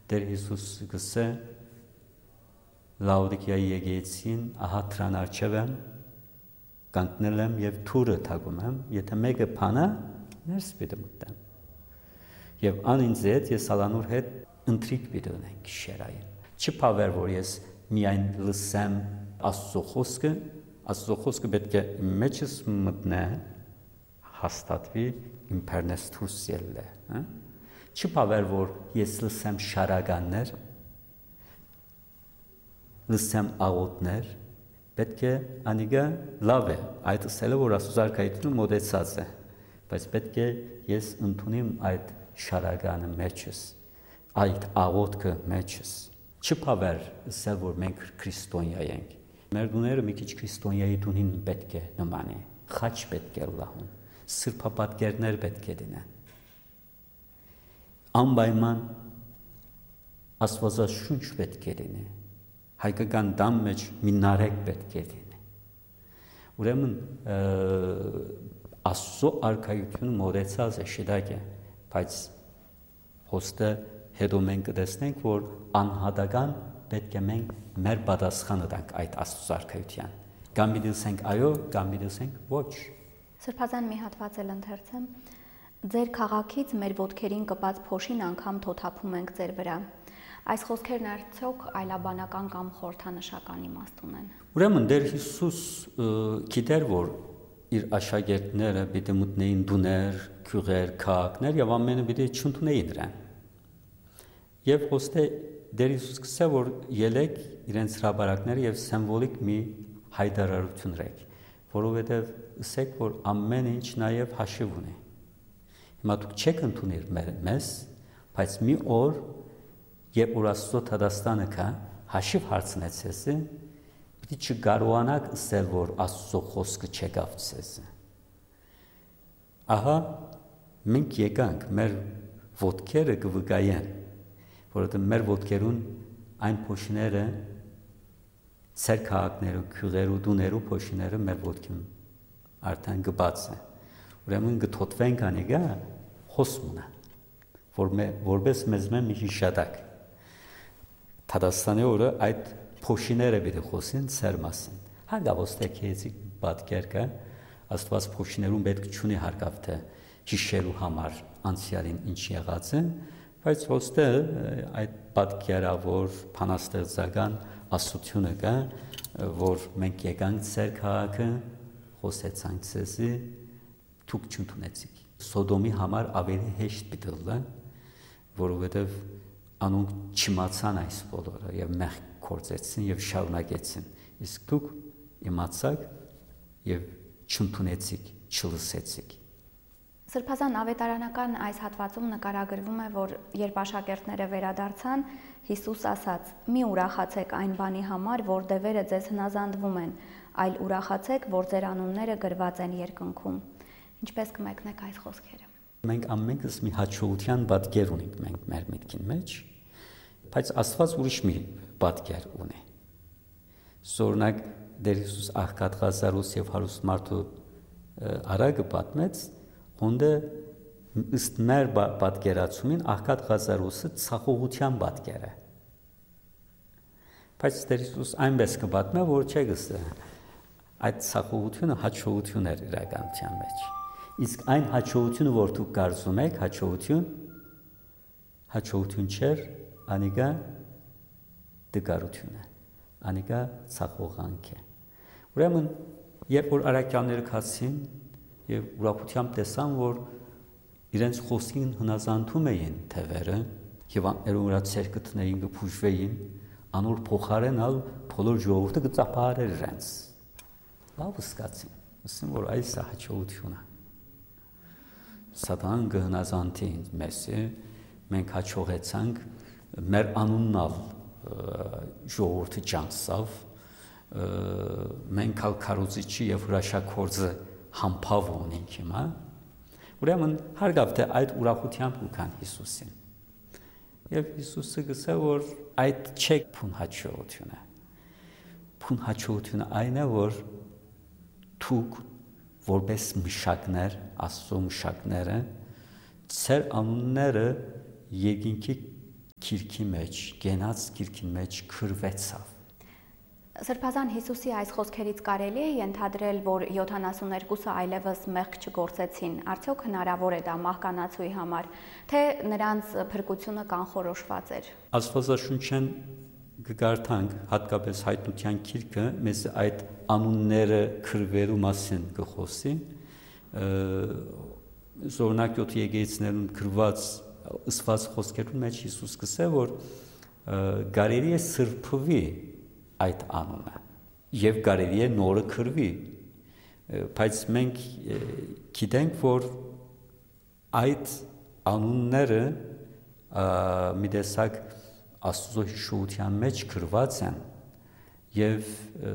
Տեր Հիսուսը գսե Լաուդիկիայի եկեղեցին ահա դրան առջև եմ կանգնել եմ եւ թուրը թագում եմ, եթե մեկը փանա ներս պիտի մտնեմ։ Եվ անինձ հետ ես Սալանուր հետ ընթրիք պիտի ունենք գիշերային։ Չփավեր որ ես միայն լսեմ Աստծո խոսքը պետք է իմ մեջս մտնե, հաստատվի, իմ բեռնես դուրս ելնե, Չփավեր որ ես լսեմ շարականներ, լսեմ աղոթներ, պետք է անիգա լավ է, այդ ասելը որ Աստծո զարգայությունը մոտեցած է, բայց պետք է ես ընդունեմ այդ շարականը մեջս, այդ աղոթքը մեջս, չփավեր ասել որ մենք քրիստոնյա ենք, մեր դուները մի քիչ քրիստոնյայի դունին պետք է նմանի, խաչ պետք է լահուն, սրբապատկերներ պետք է դինեն, անպայման Աստվածաշունչ պետք է դինի, հայկական դամ մեջ մի նարեկ պետք է դինի, ուրեմն Աստծո արքայությունը մոտեցած է շիդակ է, բայց հոստը հետո մենք կտեսնենք, որ անհատական պետք է մենք մեր պատասխանը տանք այդ Աստծո արքայության, կամ դիտենք այո, կամ դիտենք ոչ։ Սրբազան մի հատված էլ ընթերցեմ, ձեր քաղաքից մեր ոտքերին կպած փոշին անգամ թոթափում ենք ձեր վրա։ Այս խոսքերն արդյոք այլաբանական կամ խորհրդանշական իմաստ ունեն։ Ուրեմն Տեր Հիսուս գիտեր, որ իր աշակերտները պիտի մտնեին դուներ, քյուղեր, քաղաքներ եւ ամենը պիտի չընդունեին նրան։ Եվ ոստե Տեր Հիսուս գսե որ ելեք իրենց հրաբարակները եւ սիմվոլիկ մի հայտարարություն ռեք, որովհետեւ ասեք որ ամեն ինչ նաեւ հաշիվ ունի։ Հիմա դուք չեք ընդունել մեզ, բայց մի օր Երբ որ Աստծո Թադաստանը կա, հաշիվ հարցնեց ես, պիտի չկարողանաք ասել, որ Աստծո խոսքը չեկավ ցեզ։ Ահա մենք եկանք մեր ոտքերը կվկայեն, որովհետև մեր ոտքերուն այն փոշիները, ծեր քաղաքներու, քյուղերու, դուներու փոշիները մեր ոտքին արդեն գբաց է։ Ուրեմն գթոթվենք անիգա խոսմունը, որպես մեզ մի հիշատակ։ Թադաստանի օրը այդ փոշիները պիտի խոսին ծեր մասին։ Հանգավոստե քեզի պատկեր կա, Աստված փոշիներուն պետք չունի հարկավ թե հիշելու համար անցյալին ինչ եղած է, բայց ոստե այդ պատկերավոր փանաստեղծական աստությունը կա, որ մենք եկանք ծեր քաղաքը, խոսեցանք ցեզի, դուք չընդունեցիք։ Սոդոմի համար ավելի հեշտ պիտի լա, որովհետև անոնք չիմացան այս բոլորը եւ մեղք կործեցին եւ շարունակեցին, իսկ դուք իմացաք եւ չընդունեցիք, չլսեցիք։ Սրբազան ավետարանական այս հատվածում նկարագրվում է, որ երբ աշակերտները վերադարձան, Հիսուս ասաց. «Մի ուրախացեք այն բանի համար, որ դևերը ձեզ հնազանդվում են, այլ ուրախացեք, որ ձեր անունները գրված են երկնքում»։ Ինչպես կմեկնեք այս խոսքերը։ Մենք ամենքս մի հաջողության պատկեր ունենք մենք մեր միտքին մեջ, բայց Աստված ուրիշ մի պատկեր ունի։ Սորնակ Տեր Հիսուս աղքատ Ղազարոս եւ հարուստ մարդու արագը պատմեց, հոնդը ըստ մեր պատկերացումին աղքատ Ղազարոսը ցախողության պատկեր է։ Բայց Տեր Հիսուս այնպես կպատմա, որ չէ գսե այդ ցախողությունը հաջողություն էր իրականության մեջ։ Իսկ այն հաջողությունը, որ դուք կարծում եք, հաջողություն չէր, անիկա դգարություն է, անիկա ցախողանք է։ Ուրեմն, երբ որ արաքյանները քացին եւ ուրախությամբ տեսան, որ իրենց խոսքին հնազանդում էին թևերը եւ աներորա ցերկտներին կփուժվեին, անոր փոխարենալ բոլոր ժողովուրդը կծափահարեր իրենց։ Լավ սկացին, ասում որ այս է հաջողությունը։ Սատան կհնազանդի մեզ, մենք հաջողեցանք, մեր անուննալ ժողովուրդը ջանցավ, մենք ալ քարոզիչի եւ հրաշագործը համբավ ունենք հիմա։ Ուրեմն հարգավ թե այդ ուրախությամբ ուքան Հիսուսին։ Եվ Հիսուսը գսե որ այդ չէ փուն հաջողությունը։ Փուն հաջողությունը այն է որ դուք որպես մշակներ, Աստծո մշակները, ծեր անունները երկինքի քիրքի մեջ, գենաց քիրքին մեջ քրվեցավ։ Սրբազան Հիսուսի այս խոսքերից կարելի է ենթադրել, որ 72-ը այլևս մեղք չգործեցին, արդյոք հնարավոր է դա մահկանացուի համար, թե նրանց փրկությունը կանխորոշված էր։ Աստվածաշունչեն կգարթանք հատկապես հայտնության քիրքը մեզ այդ անունները քրվելու մասին կխոսի, Զորնակ 7 եկեղեցիներում քրված ըսված խոսքերում մեջ Հիսուս կսե, որ կարելի է սրբվի այդ անունը եւ կարելի է նորը քրվի, բայց մենք գիտենք, որ այդ անունները մի տեսակ Աստծո հիշողության մեջ քրված են եւ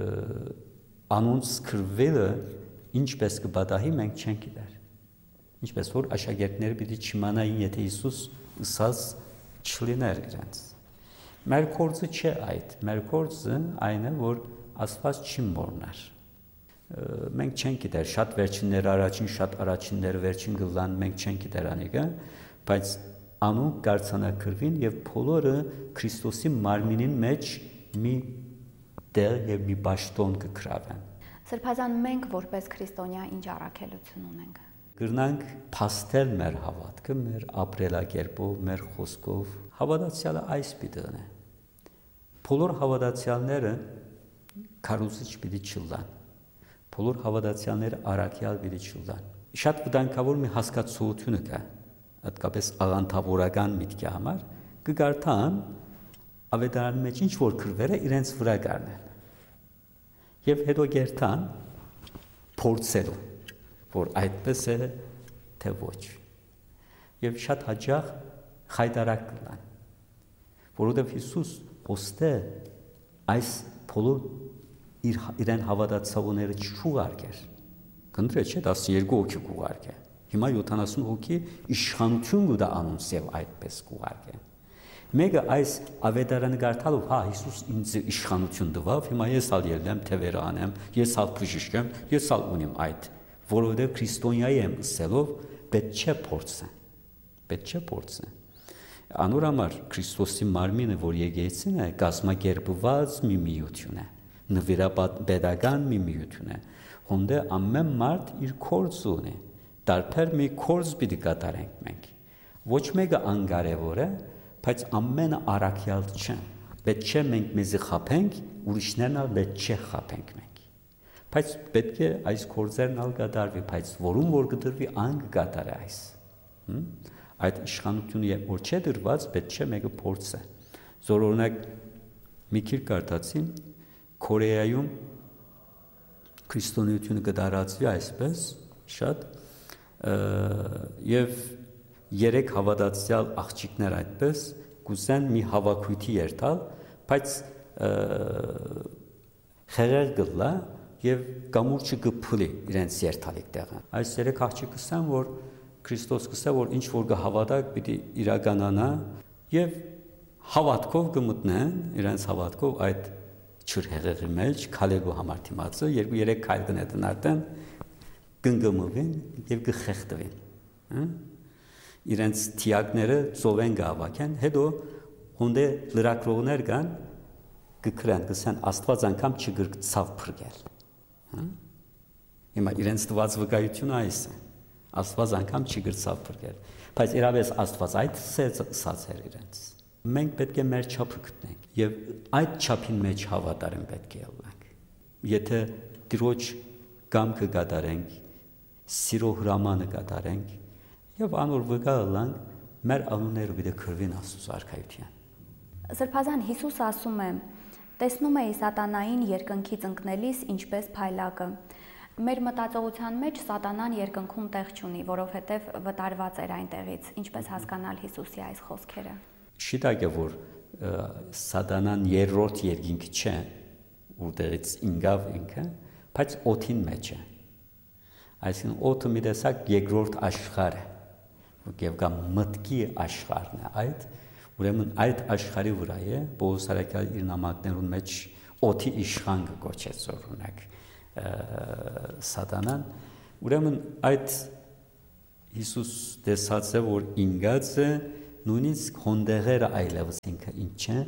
անոնց քրվելը ինչպես կբադահի մենք չենք գիտեր, ինչպես որ աշակերտները պիտի չիմանային, եթե Հիսուս ըսած չլիներ իրենց։ Մեր գործը չէ այդ, մեր գործը այն է, որ Աստված չի մոռնար։ Մենք չենք գիտեր, շատ վերջիններ առաջին, շատ առաջինները վերջին գլան, մենք չենք գիտեր անիկը, բայց անուն կարծանակրվին եւ բոլորը Քրիստոսի մարմինին մեջ մի տեղ եւ մի բաշտոն կգրավեն։ Սրբազան մենք որպես քրիստոնյա ինչ առաքելություն ունենք։ Գրնանք փաստել մեր հավատքը, մեր ապրելակերպով, մեր խոսքով։ Հավատացյալը այս պիտի ունի։ Բոլոր հավատացյալները քարոզիչ պիտի չլան։ Բոլոր հավատացյալները առաքյալ պիտի չլան։ Շատ վտանգավոր մի հասկացություն կա, հատկապես աղանդավորական միտքի համար, կգարթան ավետարանի մեջ ինչ որ քրվերը իրենց վրա գարնեն։ Եվ հետո գերտան փորձելու, որ այդպես է, թե ոչ։ Եվ շատ հաճախ խայտարակ կլան, որովհետև Հիսուս ոստե այս բոլոր իրեն հավատացողները չուղարկեր։ Կնդրե չէ, 12 հոգի կուղարկե։ Հիմա 70 հոգի իշխանություն կուտա անոնց եւ այդպես կուղարկե։ Մեկը այս ավետարանը գարտալով, հա, Հիսուս ինձ իշխանություն տվավ, հիմա ես ալ ելնեմ, թևերը անեմ, ես ալ բժիշկեմ, ես ալ ունիմ այդ, որովհետև քրիստոնյայի եմ ըսելով, պետք չէ փորձը։ Պետք չէ փորձը։ Անոր համար Քրիստոսի մարմինը, որ եկեղեցին է, կազմակերպված մի միություն է, նվիրապետական մի միություն է, հոնդե ամեն մարդ իր գործը ունի, տարբեր մի գործ պիտի կատարենք մենք։ Ոչ մեկը անկարևոր է, բայց ամենը առաքյալ չեն։ Պետք չէ մենք մեզի խափենք, ուրիշներն ալ պետք չէ խափենք մենք։ Բայց պետք է այս գործերն ալ կատարվի, բայց որում որ կդրվի ան կկատարի այս։ Այդ իշխանությունը որ չէ դրված, պետք չէ մեկը փորձը։ Զորօրինակ մի քիչ կարդացին Կորեայում քրիստոնեությունը կդարածվի այսպես շատ եւ 3 հավատացյալ աղջիկներ այդպես կուզեն մի հավաքույթի երթալ, բայց խեղեր գլա եւ կամուրջը կփլի իրենց երթալիք տեղը։ Այս 3 աղջիկը ասան, որ Քրիստոս կսա, որ ինչ որ կհավատակ պիտի իրականանա եւ հավատքով կմտնեն, իրենց հավատքով այդ չրհեղեղի մեջ քալելու համար թիմացը 2-3 քայլ կնետնարտեն, կընկմվին եւ կխեղդվին։ Իրենց թիակները ծովեն գավակեն, հետո հոնդե լրակրողներ կան կգրան, կսան Աստված անգամ չգրկցավ փրկել։ Հիմա իրենց տված վկայությունը այս է, Աստված անգամ չգրկցավ փրկել, բայց իրավես Աստված այդ ասած էր իրենց։ Մենք պետք է մեր չափը գտնենք եւ այդ չափին մեջ հավատարիմ պետք է ելնենք։ Եթե Տիրոջ կամքը կատարենք, սիրո հրամանը կատարենք եւ անոր վկայելանք, մեր անունները պիտի քրվին Աստծո արքայության։ Սրբազան Հիսուս ասում է. տեսնում էի սատանային երկնքից ընկնելիս ինչպես փայլակը։ Մեր մտածողության մեջ սատանան երկնքում տեղ չունի, որովհետև վտարված էր այնտեղից։ Ինչպես հասկանալ Հիսուսի այս խոսքերը։ Շիտակ է, որ սատանան երրորդ երկինքը չէ, որտեղից ինգավ ինքը, բայց օդին մեջ է։ Այսինքն օդը մի տեսակ երկրորդ աշխարհ է, եւ կա մտքի աշխարհն է այդ, ուրեմն այդ աշխարհի վրա է Պողոս արաքյալ իր նամակներուն մեջ օդի իշխան կոչեց օրինակ սատանան, ուրեմն այդ Հիսուս տեսած է, որ ինգած է նույնիսկ հոնդեղերը այլևս ինքը ինչ է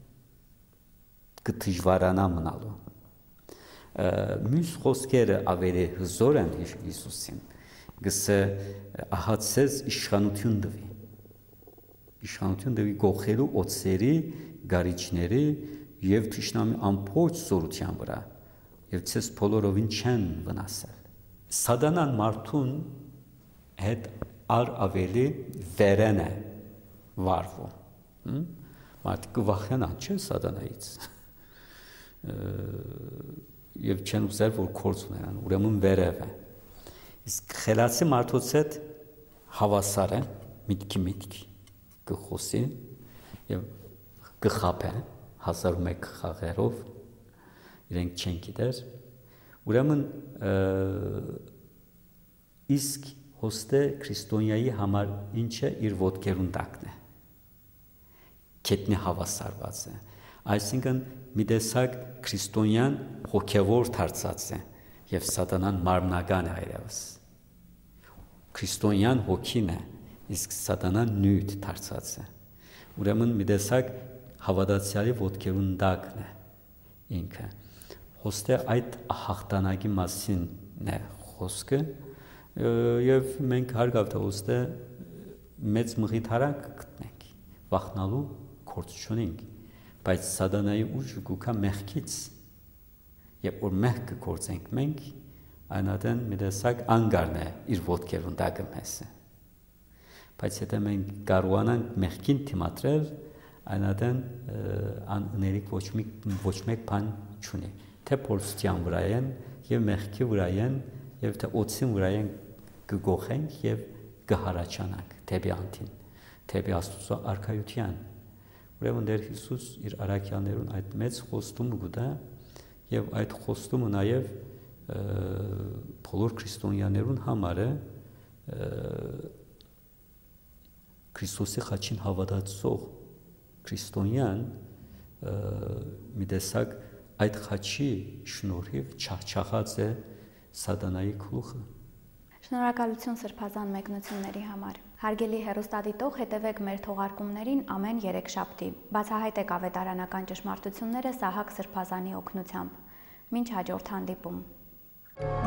կդժվարանա մնալու։ Մյուս խոսքերը ավելի հզոր են Հիսուսին, գսե ահացես իշխանություն դվի։ Իշխանություն դվի գողելու օծերի, գարիչների եւ թշնամի ամբողջ զորության վրա, եւ ցես բոլորովին չեն վնասել։ Սատանան մարդուն հետ ավելի վերեն է վարվում։ Մարդիկ կվախենան, չէ՞ սատանայից։ Եվ չեն ուզել, որ կորց ունենան, ուրեմն վերև է։ Իսկ խելացի մարդոց հետ հավասար է, միտքի կխոսի եւ կխապե 1001 խաղերով, իրենք չեն գիտեր, ուրեմն իսկ հոստե քրիստոնյայի համար ինչը իր ոտքերուն տակն է, կետնի հավասարված է, այսինքն մի տեսակ քրիստոնյան հոգևոր դարձած է եւ սատանան մարմնական է այլևս։ Քրիստոնյան հոգին է, իսկ սատանան նյութ դարձած է։ Ուրեմն մի տեսակ հավատացյալի ոտքերուն տակն է ինքը։ Հոստե այդ հաղթանակի մասին է խոսքը եւ մենք հարգավ թե հոստե մեծ մղիթարակ գտնենք, վախնալու գործ չունենք, բայց սատանայի ուժը գուքա մեղքից, երբ որ մեղքը գործենք մենք, այնադեն մի տեսակ անգարն է իր ոտքերուն տակը մեզը, բայց եթե մենք կարողանանք մեղքին դիմադրել, այնադեն աներիկ ոչ մեկ բան չունի, թե փորձության վրա են եւ մեղքի վրա են եւ թե օծին վրա են կգողենք եւ կհարաճանանք դեպի անտին, դեպի Աստծո արքայության։ Ուրեմն Տեր Հիսուս իր առաքյալներուն այդ մեծ խոստումը գտա եւ այդ խոստումը նաեւ բոլոր քրիստոնյաներուն համար է Քրիստոսի խաչին հավատացող քրիստոնյան մի տեսակ այդ խաչի շնորհիվ չախչախած է սատանայի գլուխը։ Շնորհակալություն սրբազան մեկնությունների համար։ Հարգելի հեռուստադիտող, հետևեք մեր թողարկումներին ամեն երեքշաբթի։ Բացահայտեք ավետարանական ճշմարտությունները Սահակ Սրբազանի օգնությամբ։ Մինչ հաջորդ հանդիպում։